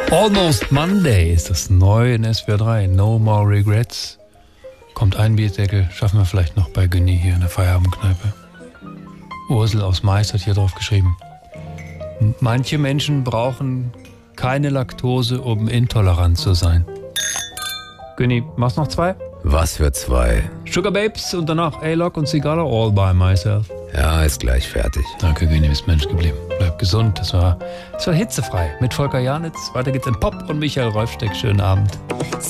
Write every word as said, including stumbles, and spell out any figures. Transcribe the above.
Almost Monday ist das neu in S W R drei. No More Regrets. Kommt ein Bierdeckel, schaffen wir vielleicht noch bei Günni hier in der Feierabendkneipe. Ursel aus Mais hat hier drauf geschrieben. Manche Menschen brauchen keine Laktose, um intolerant zu sein. Günni, machst noch zwei? Was für zwei? Sugar Babes und danach A-Lock und Sigala All By Myself. Ja, ist gleich fertig. Danke, Günni, bist Mensch geblieben. Bleib gesund. Das war, das war hitzefrei mit Volker Janitz. Weiter geht's in Pop und Michael Rolfsteck. Schönen Abend.